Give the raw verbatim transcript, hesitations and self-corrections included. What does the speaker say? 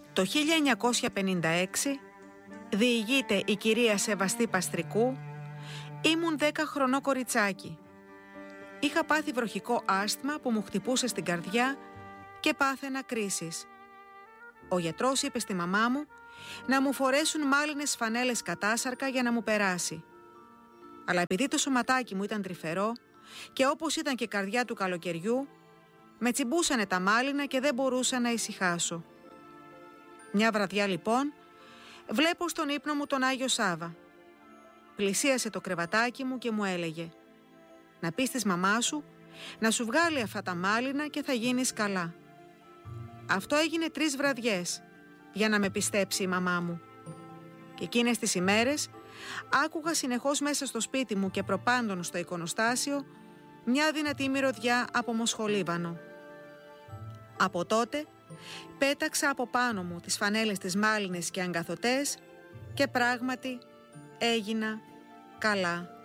Το χίλια εννιακόσια πενήντα έξι διηγείται η κυρία Σεβαστή Παστρικού. Ήμουν δέκα χρονό κοριτσάκι. Είχα πάθει βροχικό άσθμα που μου χτυπούσε στην καρδιά και πάθαινα κρίσεις. Ο γιατρός είπε στη μαμά μου να μου φορέσουν μάλινες φανέλες κατάσαρκα για να μου περάσει. Αλλά επειδή το σωματάκι μου ήταν τρυφερό και όπως ήταν και η καρδιά του καλοκαιριού, με τσιμπούσανε τα μάλινα και δεν μπορούσα να ησυχάσω. Μια βραδιά λοιπόν βλέπω στον ύπνο μου τον Άγιο Σάβα. Πλησίασε το κρεβατάκι μου και μου έλεγε: «Να πεις της μαμά σου να σου βγάλει αυτά τα μάλινα και θα γίνεις καλά». Αυτό έγινε τρεις βραδιές για να με πιστέψει η μαμά μου. Και εκείνες τις ημέρες άκουγα συνεχώς μέσα στο σπίτι μου και προπάντων στο εικονοστάσιο μια δυνατή μυρωδιά από μοσχολίβανο. Από τότε πέταξα από πάνω μου τις φανέλες τις μάλινες και αγκαθωτές και πράγματι έγινα καλά.